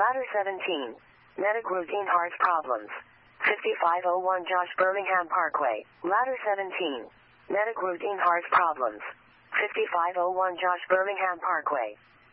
Ladder 17. Medic routine heart problems. 5501 Josh Birmingham Parkway. Ladder 17. Medic routine heart problems. 5501 Josh Birmingham Parkway.